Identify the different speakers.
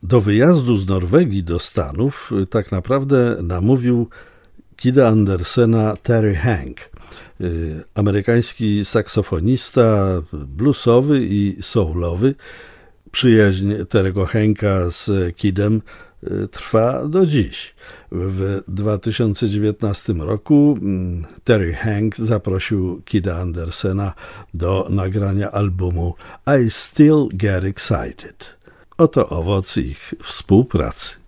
Speaker 1: Do wyjazdu z Norwegii do Stanów tak naprawdę namówił Kida Andersena Terry Hank, amerykański saksofonista bluesowy i soulowy. Przyjaźń Terry'ego Hanka z Kidem trwa do dziś. W 2019 roku Terry Hank zaprosił Kida Andersena do nagrania albumu I Still Get Excited. Oto owoc ich współpracy.